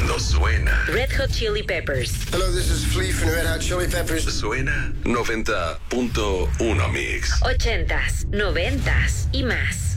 no suena. Red Hot Chili Peppers. Hello, this is Flea from Red Hot Chili Peppers. Suena 90.1 Mix. 80s, 90s y más.